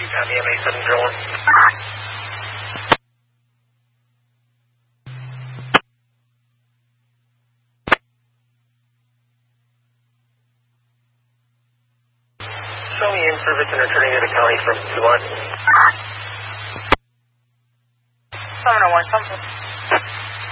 You got the MA701. Show me in service and returning to the county from 21. 701, something.